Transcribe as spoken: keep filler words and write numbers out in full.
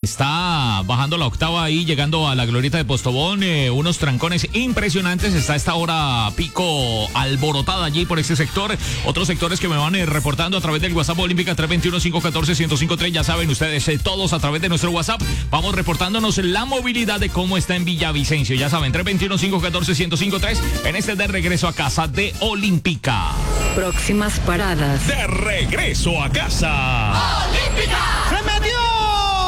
está bajando la octava ahí, llegando a la glorieta de Postobón, eh, unos trancones impresionantes. Está a esta hora pico alborotada allí por ese sector. Otros sectores que me van eh, reportando a través del WhatsApp Olímpica tres dos uno, cinco uno cuatro, uno cero cinco tres. Ya saben ustedes, eh, todos a través de nuestro WhatsApp, vamos reportándonos la movilidad de cómo está en Villavicencio. Ya saben, tres dos uno, cinco uno cuatro, uno cero cinco tres en este de regreso a casa de Olímpica. Próximas paradas. De regreso a casa. Olímpica.